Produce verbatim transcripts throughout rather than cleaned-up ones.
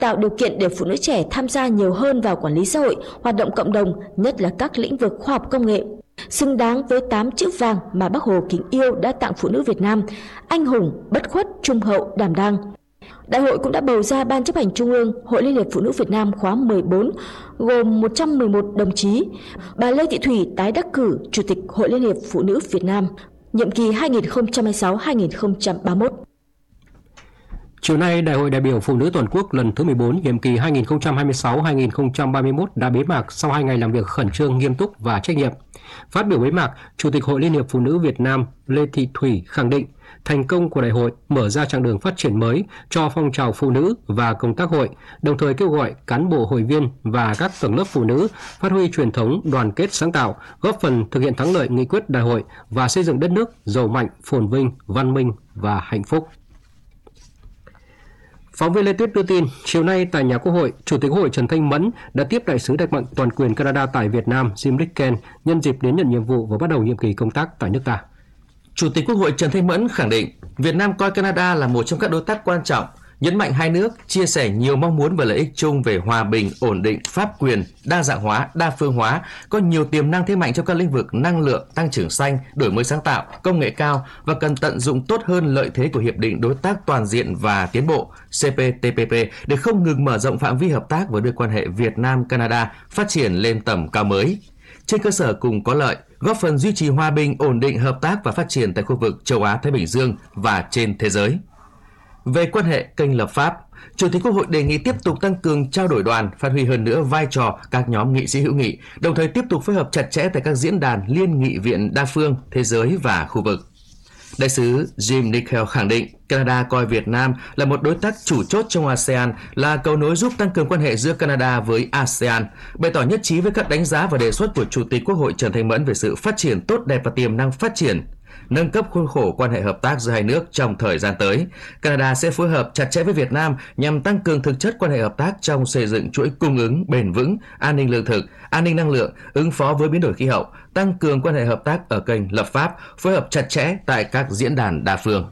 tạo điều kiện để phụ nữ trẻ tham gia nhiều hơn vào quản lý xã hội, hoạt động cộng đồng, nhất là các lĩnh vực khoa học công nghệ. Xứng đáng với tám chữ vàng mà Bác Hồ kính yêu đã tặng phụ nữ Việt Nam: anh hùng, bất khuất, trung hậu, đảm đang. Đại hội cũng đã bầu ra Ban chấp hành Trung ương Hội Liên hiệp Phụ nữ Việt Nam khóa mười bốn, gồm một trăm mười một đồng chí. Bà Lê Thị Thủy tái đắc cử Chủ tịch Hội Liên hiệp Phụ nữ Việt Nam, nhiệm kỳ hai nghìn không trăm hai mươi sáu đến hai nghìn không trăm ba mươi mốt. Chiều nay, Đại hội đại biểu Phụ nữ toàn quốc lần thứ mười bốn, nhiệm kỳ hai nghìn không trăm hai mươi sáu đến hai nghìn không trăm ba mươi mốt đã bế mạc sau hai ngày làm việc khẩn trương, nghiêm túc và trách nhiệm. Phát biểu bế mạc, Chủ tịch Hội Liên hiệp Phụ nữ Việt Nam Lê Thị Thủy khẳng định thành công của đại hội mở ra chặng đường phát triển mới cho phong trào phụ nữ và công tác hội, đồng thời kêu gọi cán bộ hội viên và các tầng lớp phụ nữ phát huy truyền thống đoàn kết sáng tạo, góp phần thực hiện thắng lợi nghị quyết đại hội và xây dựng đất nước giàu mạnh, phồn vinh, văn minh và hạnh phúc. Phóng viên Lê Tuyết đưa tin, chiều nay tại nhà Quốc hội, Chủ tịch Quốc hội Trần Thanh Mẫn đã tiếp đại sứ đặc mệnh toàn quyền Canada tại Việt Nam Jim Ricken nhân dịp đến nhận nhiệm vụ và bắt đầu nhiệm kỳ công tác tại nước ta. Chủ tịch Quốc hội Trần Thanh Mẫn khẳng định Việt Nam coi Canada là một trong các đối tác quan trọng, nhấn mạnh hai nước chia sẻ nhiều mong muốn và lợi ích chung về hòa bình, ổn định, pháp quyền, đa dạng hóa, đa phương hóa, có nhiều tiềm năng thế mạnh trong các lĩnh vực năng lượng, tăng trưởng xanh, đổi mới sáng tạo, công nghệ cao và cần tận dụng tốt hơn lợi thế của Hiệp định Đối tác Toàn diện và Tiến bộ C P T P P để không ngừng mở rộng phạm vi hợp tác và đưa quan hệ Việt Nam-Canada phát triển lên tầm cao mới. Trên cơ sở cùng có lợi, góp phần duy trì hòa bình, ổn định, hợp tác và phát triển tại khu vực châu Á-Thái Bình Dương và trên thế giới. Về quan hệ kênh lập pháp, Chủ tịch Quốc hội đề nghị tiếp tục tăng cường trao đổi đoàn, phát huy hơn nữa vai trò các nhóm nghị sĩ hữu nghị, đồng thời tiếp tục phối hợp chặt chẽ tại các diễn đàn liên nghị viện đa phương, thế giới và khu vực. Đại sứ Jim Nickel khẳng định Canada coi Việt Nam là một đối tác chủ chốt trong a sê an, là cầu nối giúp tăng cường quan hệ giữa Canada với a sê an, bày tỏ nhất trí với các đánh giá và đề xuất của Chủ tịch Quốc hội Trần Thanh Mẫn về sự phát triển tốt đẹp và tiềm năng phát triển, nâng cấp khuôn khổ quan hệ hợp tác giữa hai nước trong thời gian tới. Canada sẽ phối hợp chặt chẽ với Việt Nam nhằm tăng cường thực chất quan hệ hợp tác trong xây dựng chuỗi cung ứng bền vững, an ninh lương thực, an ninh năng lượng, ứng phó với biến đổi khí hậu, tăng cường quan hệ hợp tác ở kênh lập pháp, phối hợp chặt chẽ tại các diễn đàn đa phương.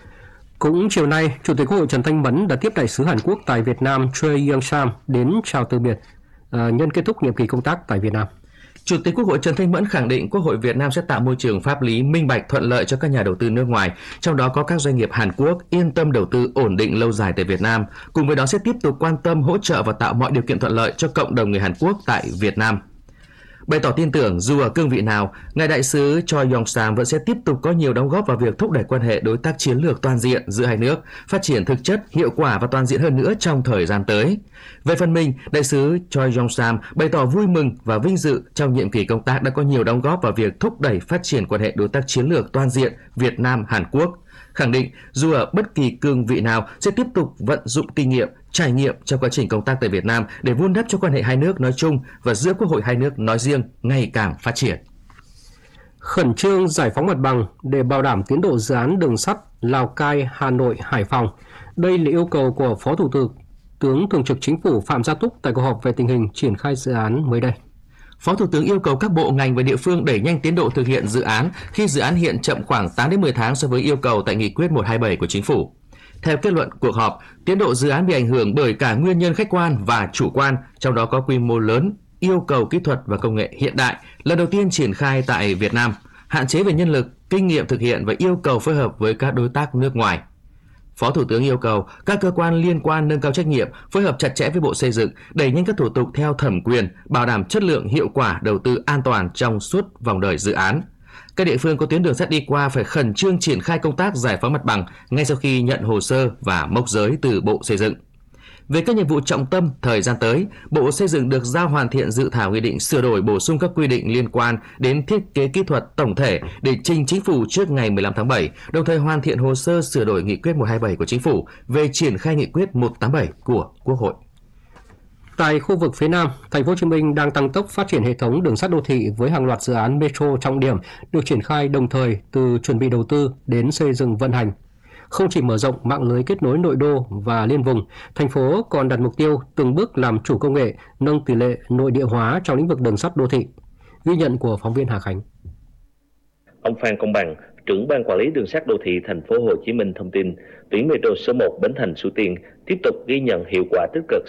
Cũng chiều nay, Chủ tịch Quốc hội Trần Thanh Mẫn đã tiếp đại sứ Hàn Quốc tại Việt Nam Choi Young-sam đến chào từ biệt uh, nhân kết thúc nhiệm kỳ công tác tại Việt Nam. Chủ tịch Quốc hội Trần Thanh Mẫn khẳng định Quốc hội Việt Nam sẽ tạo môi trường pháp lý minh bạch, thuận lợi cho các nhà đầu tư nước ngoài, trong đó có các doanh nghiệp Hàn Quốc yên tâm đầu tư ổn định lâu dài tại Việt Nam. Cùng với đó sẽ tiếp tục quan tâm, hỗ trợ và tạo mọi điều kiện thuận lợi cho cộng đồng người Hàn Quốc tại Việt Nam. Bày tỏ tin tưởng dù ở cương vị nào, ngài đại sứ Choi Young-sam vẫn sẽ tiếp tục có nhiều đóng góp vào việc thúc đẩy quan hệ đối tác chiến lược toàn diện giữa hai nước, phát triển thực chất, hiệu quả và toàn diện hơn nữa trong thời gian tới. Về phần mình, đại sứ Choi Young-sam bày tỏ vui mừng và vinh dự trong nhiệm kỳ công tác đã có nhiều đóng góp vào việc thúc đẩy phát triển quan hệ đối tác chiến lược toàn diện Việt Nam-Hàn Quốc, khẳng định dù ở bất kỳ cương vị nào sẽ tiếp tục vận dụng kinh nghiệm, trải nghiệm trong quá trình công tác tại Việt Nam để vun đắp cho quan hệ hai nước nói chung và giữa Quốc hội hai nước nói riêng ngày càng phát triển. Khẩn trương giải phóng mặt bằng để bảo đảm tiến độ dự án đường sắt Lào Cai, Hà Nội, Hải Phòng. Đây là yêu cầu của Phó Thủ tướng Thường trực Chính phủ Phạm Gia Túc tại cuộc họp về tình hình triển khai dự án mới đây. Phó Thủ tướng yêu cầu các bộ ngành và địa phương đẩy nhanh tiến độ thực hiện dự án khi dự án hiện chậm khoảng tám đến mười tháng so với yêu cầu tại Nghị quyết một trăm hai mươi bảy của Chính phủ. Theo kết luận cuộc họp, tiến độ dự án bị ảnh hưởng bởi cả nguyên nhân khách quan và chủ quan, trong đó có quy mô lớn, yêu cầu kỹ thuật và công nghệ hiện đại, lần đầu tiên triển khai tại Việt Nam, hạn chế về nhân lực, kinh nghiệm thực hiện và yêu cầu phối hợp với các đối tác nước ngoài. Phó Thủ tướng yêu cầu các cơ quan liên quan nâng cao trách nhiệm, phối hợp chặt chẽ với Bộ Xây dựng, đẩy nhanh các thủ tục theo thẩm quyền, bảo đảm chất lượng, hiệu quả, đầu tư an toàn trong suốt vòng đời dự án. Các địa phương có tuyến đường sắt đi qua phải khẩn trương triển khai công tác giải phóng mặt bằng ngay sau khi nhận hồ sơ và mốc giới từ Bộ Xây dựng. Về các nhiệm vụ trọng tâm thời gian tới, Bộ Xây dựng được giao hoàn thiện dự thảo nghị định sửa đổi bổ sung các quy định liên quan đến thiết kế kỹ thuật tổng thể để trình Chính phủ trước ngày mười lăm tháng bảy, đồng thời hoàn thiện hồ sơ sửa đổi nghị quyết một trăm hai mươi bảy của Chính phủ về triển khai nghị quyết một trăm tám mươi bảy của Quốc hội. Tại khu vực phía Nam, Thành phố Hồ Chí Minh đang tăng tốc phát triển hệ thống đường sắt đô thị với hàng loạt dự án metro trọng điểm được triển khai đồng thời từ chuẩn bị đầu tư đến xây dựng vận hành. Không chỉ mở rộng mạng lưới kết nối nội đô và liên vùng, thành phố còn đặt mục tiêu từng bước làm chủ công nghệ, nâng tỷ lệ nội địa hóa trong lĩnh vực đường sắt đô thị. Ghi nhận của phóng viên Hà Khánh. Ông Phan Công Bằng, trưởng ban quản lý đường sắt đô thị thành phố Hồ Chí Minh thông tin, tuyến metro số một Bến Thành Suối Tiên tiếp tục ghi nhận hiệu quả tích cực